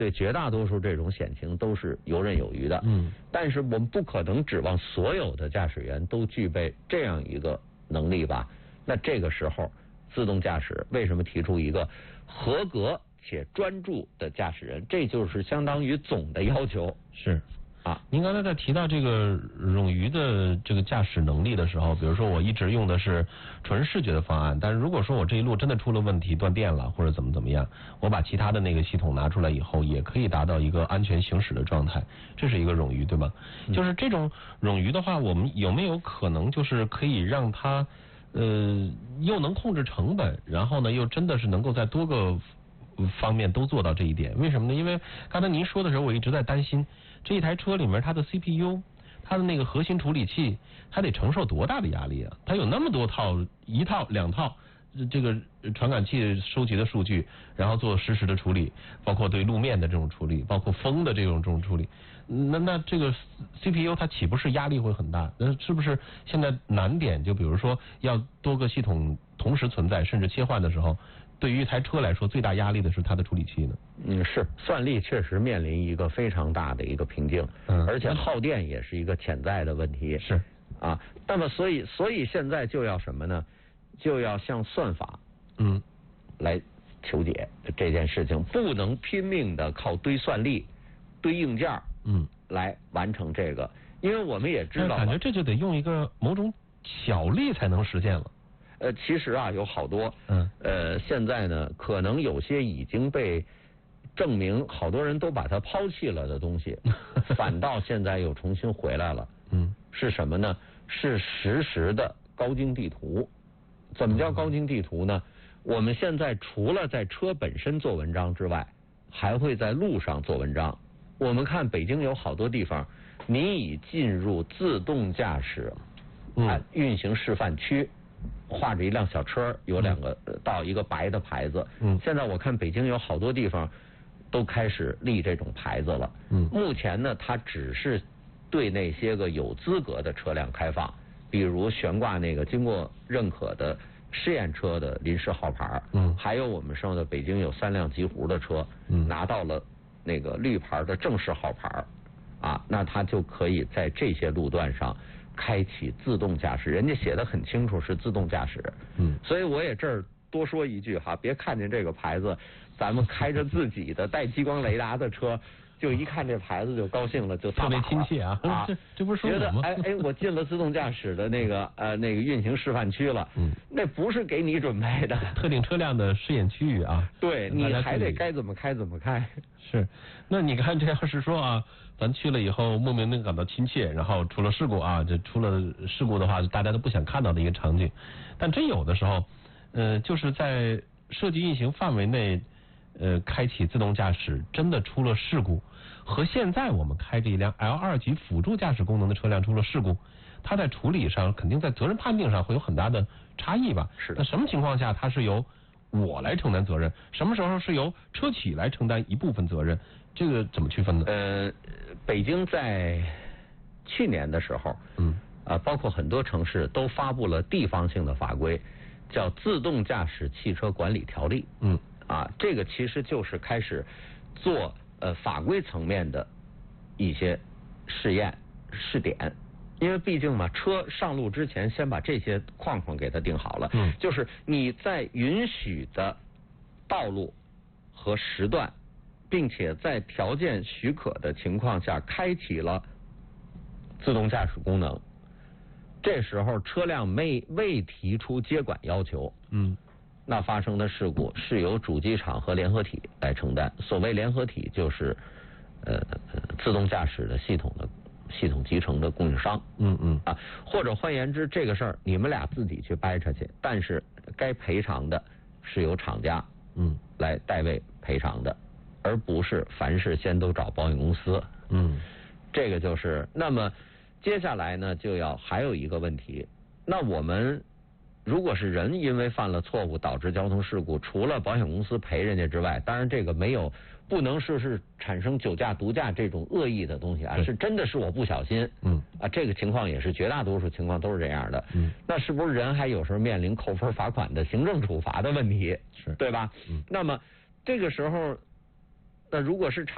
对绝大多数这种险情都是游刃有余的。但是我们不可能指望所有的驾驶员都具备这样一个能力吧？那这个时候，自动驾驶为什么提出一个合格且专注的驾驶人？这就是相当于总的要求。 是。您刚才在提到这个冗余的这个驾驶能力的时候，比如说我一直用的是纯视觉的方案，但是如果说我这一路真的出了问题，断电了或者怎么样，我把其他的那个系统拿出来以后，也可以达到一个安全行驶的状态，这是一个冗余，对吧？就是这种冗余的话，我们有没有可能就是可以让它又能控制成本，然后呢又真的是能够在多个方面都做到这一点？为什么呢？因为刚才您说的时候，我一直在担心这一台车里面它的 CPU， 它的那个核心处理器，它得承受多大的压力啊？它有那么多套，一套两套这个传感器收集的数据，然后做实时的处理，包括对路面的这种处理，包括风的这种处理。那这个 CPU 它岂不是压力会很大？那是不是现在难点就比如说要多个系统同时存在，甚至切换的时候，对于一台车来说，最大压力的是它的处理器呢？ 是算力确实面临一个非常大的一个瓶颈，而且耗电也是一个潜在的问题。 是啊，那么所以现在就要什么呢？就要向算法来求解这件事情，不能拼命的靠堆算力、堆硬件来完成这个，因为我们也知道， 感觉这就得用一个某种巧力才能实现了。 其实有好多，现在呢，可能有些已经被证明，好多人都把它抛弃了的东西，反倒现在又重新回来了。是什么呢？是实时的高精地图。怎么叫高精地图呢？我们现在除了在车本身做文章之外，还会在路上做文章。我们看北京有好多地方，你已进入自动驾驶运行示范区。画着一辆小车，有2个到一个白的牌子。现在我看北京有好多地方都开始立这种牌子了。目前呢，它只是对那些个有资格的车辆开放，比如悬挂那个经过认可的试验车的临时号牌。还有我们说的北京有3辆极狐的车，拿到了那个绿牌的正式号牌。那它就可以在这些路段上开启自动驾驶，人家写的很清楚是自动驾驶。所以我也这儿多说一句哈，别看见这个牌子，咱们开着自己的带激光雷达的车，就一看这牌子就高兴了，就特别亲切啊！这不是说觉得我进了自动驾驶的那个运行示范区了。那不是给你准备的特定车辆的试验区域啊。 对，你还得该怎么开怎么开。 是，那你看这要是说咱去了以后莫名的感到亲切，然后出了事故这出了事故的话，大家都不想看到的一个场景。但真有的时候，就是在设计运行范围内，开启自动驾驶真的出了事故，和现在我们开着一辆 L2 级辅助驾驶功能的车辆出了事故，它在处理上肯定在责任判定上会有很大的差异吧？ 是的。 那什么情况下它是由我来承担责任？什么时候是由车企来承担一部分责任？这个怎么区分呢？ 北京在去年的时候，包括很多城市都发布了地方性的法规，叫《自动驾驶汽车管理条例》。这个其实就是开始做法规层面的一些试验试点，因为毕竟嘛，车上路之前先把这些框框给它定好了。就是你在允许的道路和时段，并且在条件许可的情况下开启了自动驾驶功能，这时候车辆未提出接管要求，那发生的事故是由主机厂和联合体来承担。所谓联合体就是自动驾驶的系统集成的供应商。或者换言之，这个事儿你们俩自己去掰扯去，但是该赔偿的是由厂家来代为赔偿的，而不是凡事先都找保险公司。这个就是。那么接下来呢，就要还有一个问题，那我们如果是人因为犯了错误导致交通事故，除了保险公司赔人家之外，当然这个不能说是产生酒驾毒驾这种恶意的东西是真的是我不小心。这个情况也是绝大多数情况都是这样的。那是不是人还有时候面临扣分罚款的行政处罚的问题？对吧？那么这个时候，那如果是